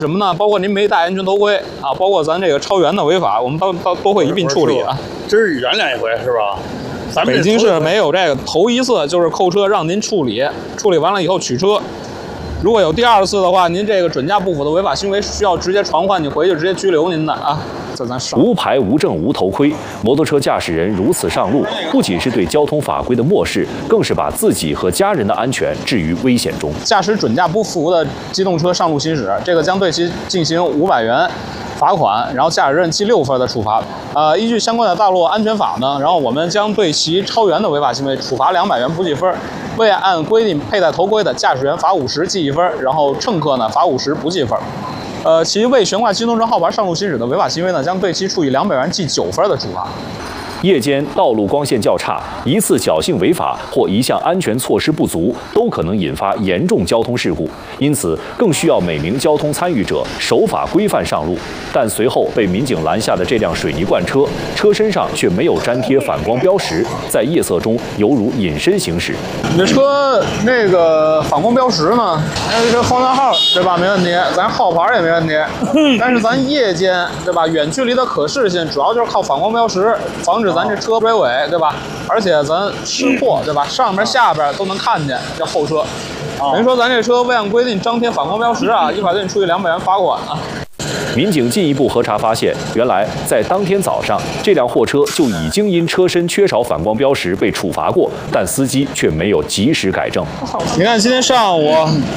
什么呢？包括您没戴安全头盔啊，包括咱这个超员的违法，我们都会一并处理啊。 这是原谅一回是吧？咱们北京市没有这个，头一次就是扣车让您处理，处理完了以后取车。如果有第二次的话，您这个准驾不符的违法行为，需要直接传唤你回去，直接拘留您的啊。这咱上无牌、无证、无头盔，摩托车驾驶人如此上路，不仅是对交通法规的漠视，更是把自己和家人的安全置于危险中。 驾驶准驾不符的机动车上路行驶，这个将对其进行500元罚款，然后驾驶证记6分的处罚。依据相关的道路安全法呢，然后我们将对其超员的违法行为处罚200元不记分，未按规定佩戴头盔的驾驶员罚50记1分，然后乘客呢罚50不记分。其未悬挂机动车号牌上路行驶的违法行为呢，将对其处以200元记9分的处罚。 夜间道路光线较差，一次侥幸违法或一项安全措施不足，都可能引发严重交通事故。因此，更需要每名交通参与者守法规范上路。但随后被民警拦下的这辆水泥罐车，车身上却没有粘贴反光标识，在夜色中犹如隐身行驶。 你这车那个反光标识呢？这方向号对吧？没问题，咱号牌也没问题。但是咱夜间对吧？远距离的可视性主要就是靠反光标识，防止咱这车追尾，对吧？而且咱识货，对吧？上边下边都能看见这后车。等于说咱这车未按规定张贴反光标识啊，依法对你处以200元罚款啊。 民警进一步核查发现，原来在当天早上，这辆货车就已经因车身缺少反光标识被处罚过，但司机却没有及时改正。 你看今天上午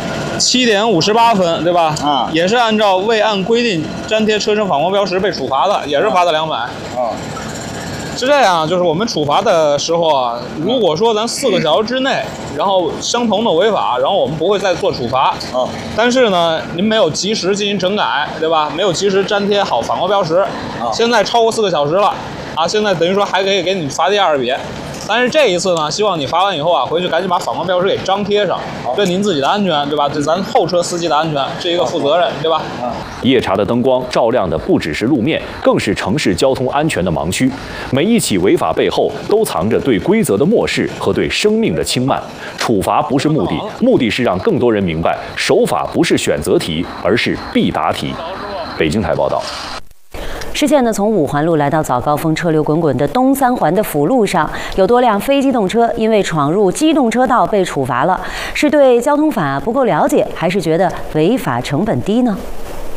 7点58分，对吧？啊，也是按照未按规定粘贴车身反光标识被处罚的，也是罚的200。啊。是这样，就是我们处罚的时候啊，如果说咱4个小时之内，然后相同的违法，然后我们不会再做处罚。但是呢，您没有及时进行整改，对吧？没有及时粘贴好反光标识，现在超过4个小时了，啊，现在等于说还可以给你罚第2笔。但是这一次呢，希望你罚完以后啊，回去赶紧把反光标识给张贴上，对您自己的安全，对吧？对咱后车司机的安全是一个负责任，对吧？ 夜茶的灯光照亮的不只是路面，更是城市交通安全的盲区。每一起违法背后，都藏着对规则的漠视和对生命的轻慢。处罚不是目的，目的是让更多人明白，守法不是选择题，而是必答题。北京台报道。 事件呢，从5环路来到早高峰，车流滚滚的东3环的辅路上，有多辆非机动车因为闯入机动车道被处罚了。是对交通法不够了解，还是觉得违法成本低呢？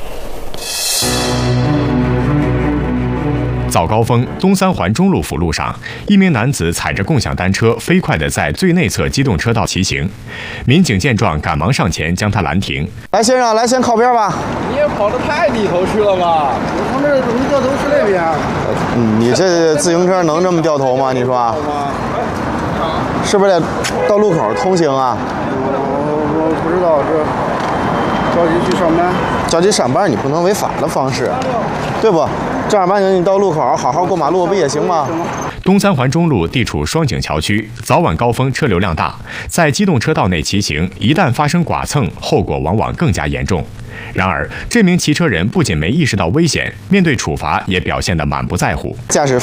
早高峰东3环中路辅路上，一名男子踩着共享单车飞快地在最内侧机动车道骑行，民警见状赶忙上前将他拦停。 来，先生，来，先靠边吧。 你也跑得太里头去了吧？我从这容易掉头是那边。 你这自行车能这么掉头吗？你说，是不是得到路口通行啊？ 我不知道，这着急去上班。 着急上班，你不能违法的方式，对不？正儿八经你到路口好好过马路不也行吗？ 东3环中路地处双井桥区，早晚高峰车流量大，在机动车道内骑行，一旦发生剐蹭，后果往往更加严重。然而，这名骑车人不仅没意识到危险，面对处罚也表现得满不在乎。 驾驶